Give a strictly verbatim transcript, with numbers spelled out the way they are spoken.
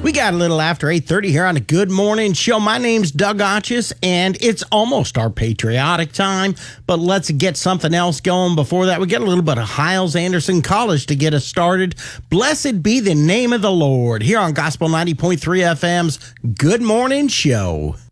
We got a little after eight thirty here on the Good Morning Show. My name's Doug Otchis, and it's almost our patriotic time, but let's get something else going before that. We get a little bit of Hiles Anderson College to get us started. Blessed be the name of the Lord here on Gospel ninety point three F M's Good Morning Show.